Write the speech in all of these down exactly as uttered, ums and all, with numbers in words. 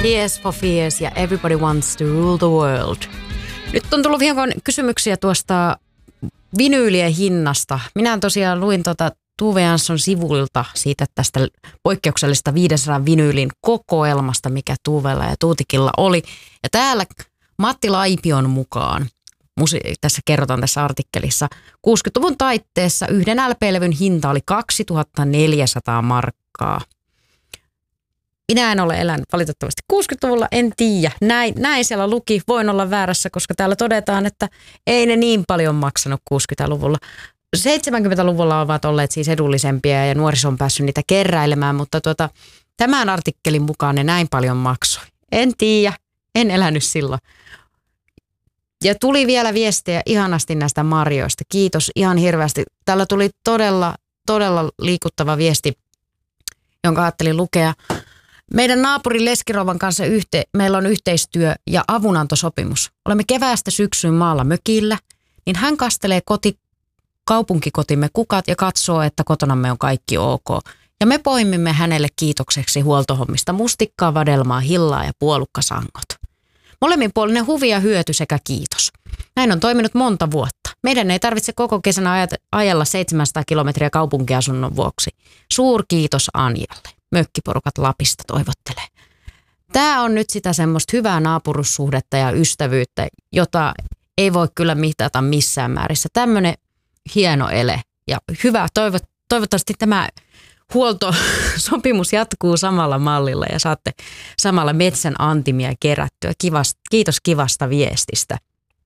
Tears for Fears ja Everybody Wants to Rule the World. Nyt on tullut hieman kysymyksiä tuosta vinyylien hinnasta. Minä tosiaan luin tuota Tove Jansson sivuilta siitä tästä poikkeuksellisesta viidensadan vinyylin kokoelmasta, mikä Tuvella ja Tuutikilla oli. Ja täällä Matti Laipion mukaan, musi- tässä kerrotaan tässä artikkelissa, kuusikymmentäluvun taitteessa yhden L P-levyn hinta oli kaksituhattaneljäsataa markkaa. Minä en ole elänyt valitettavasti kuusikymmentäluvulla, en tiedä. Näin, näin siellä luki, voin olla väärässä, koska täällä todetaan, että ei ne niin paljon maksanut kuusikymmentäluvulla. seitsemänkymmentäluvulla ovat olleet siis edullisempia ja nuoriso on päässyt niitä keräilemään, mutta tuota, tämän artikkelin mukaan ne näin paljon maksoi. En tiedä, en elänyt silloin. Ja tuli vielä viestejä ihanasti näistä marjoista. Kiitos ihan hirveästi. Täällä tuli todella, todella liikuttava viesti, jonka ajattelin lukea. Meidän naapurin Leskirouvan kanssa yhte, meillä on yhteistyö ja avunantosopimus. Olemme keväästä syksyyn maalla mökillä, niin hän kastelee koti, kaupunkikotimme kukat ja katsoo, että kotonamme on kaikki ok. Ja me poimimme hänelle kiitokseksi huoltohommista mustikkaa, vadelmaa, hillaa ja puolukkasangot. Molemminpuolinen huvi ja hyöty sekä kiitos. Näin on toiminut monta vuotta. Meidän ei tarvitse koko kesänä ajella seitsemänsataa kilometriä kaupunkiasunnon vuoksi. Suurkiitos Anjalle. Mökkiporukat Lapista toivottelee. Tämä on nyt sitä semmoista hyvää naapurussuhdetta ja ystävyyttä, jota ei voi kyllä mitata missään määrissä. Tämmöinen hieno ele ja hyvä. Toivot, toivottavasti tämä huoltosopimus jatkuu samalla mallilla ja saatte samalla metsän antimia kerättyä. Kivast, kiitos kivasta viestistä.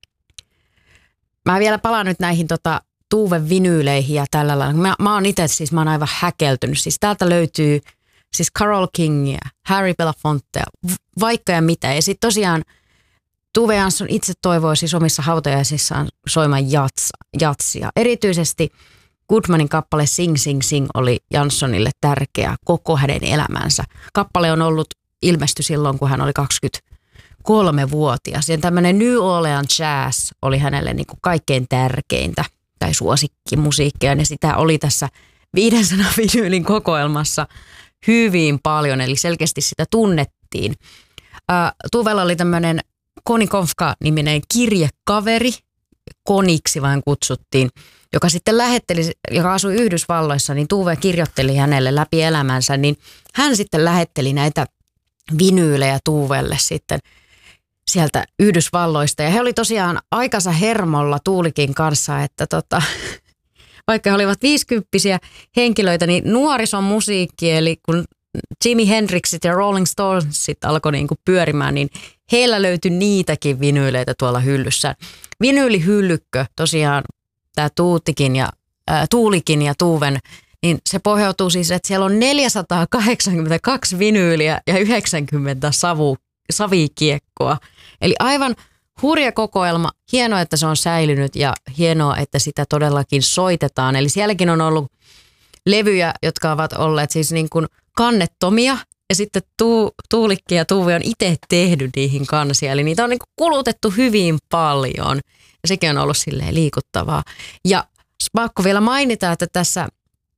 Mä vielä palaan nyt näihin tota, Tuven vinyyleihin ja tällä lailla. Mä, mä oon itse siis, mä oon aivan häkeltynyt. Siis täältä löytyy siis Carole Kingia, Harry Belafontea, vaikka ja mitä. Ja sitten tosiaan Tove Jansson itse toivoi siis omissa hautajaisissaan soimaan jats, jatsia. Erityisesti Goodmanin kappale Sing Sing Sing oli Janssonille tärkeä koko hänen elämänsä. Kappale on ollut ilmesty silloin, kun hän oli kaksikymmentäkolmevuotias. Ja tämmöinen New Orleans jazz oli hänelle niin kuin kaikkein tärkeintä tai suosikkimusiikkia. Ja sitä oli tässä viidensadan vinyylin kokoelmassa hyvin paljon, eli selkeästi sitä tunnettiin. Äh, Tuvella oli tämmöinen Koni Konfka-niminen kirjekaveri, Koniksi vain kutsuttiin, joka sitten lähetteli, joka asui Yhdysvalloissa, niin Tuve kirjoitteli hänelle läpi elämänsä, niin hän sitten lähetteli näitä vinyylejä Tuvelle sitten sieltä Yhdysvalloista. Ja he oli tosiaan aikansa hermolla Tuulikin kanssa, että tota, vaikka he olivat viisikymppisiä henkilöitä, niin nuorison musiikki, eli kun Jimi Hendrixit ja Rolling Stonesit alkoi niin kuin pyörimään, niin heillä löytyi niitäkin vinyyleitä tuolla hyllyssä. Vinyylihyllykkö, tosiaan tämä Tuutikin ja, ää, Tuulikin ja Tuven, niin se pohjautuu siis, että siellä on neljäsataakahdeksankymmentäkaksi vinyyliä ja yhdeksänkymmentä savu, savikiekkoa. Eli aivan hurja kokoelma. Hienoa, että se on säilynyt ja hienoa, että sitä todellakin soitetaan. Eli sielläkin on ollut levyjä, jotka ovat olleet siis niin kuin kannettomia ja sitten tu, Tuulikki ja Tuve on itse tehnyt niihin kansia. Eli niitä on niin kuin kulutettu hyvin paljon ja sekin on ollut silleen liikuttavaa. Ja pakko vielä mainita, että tässä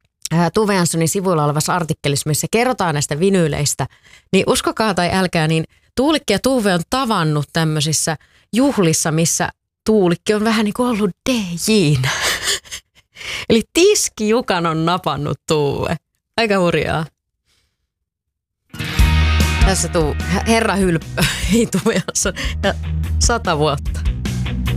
Tove Janssonin sivuilla olevassa artikkelissa, missä kerrotaan näistä vinyyleistä, niin uskokaa tai älkää, niin Tuulikki ja Tuve on tavannut tämmöisissä juhlissa, missä Tuulikki on vähän niin kuin ollut D J:nä. Eli Tiski Jukan on napannut Tuve. Aika hurjaa. Tässä tuu herra hylppö, ei Tove Jansson, ja sata vuotta.